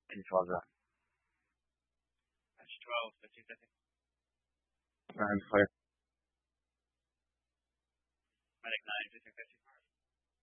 Please hold on. That's 12, 15, 50. I'm clear. Medic 9, 15, 50.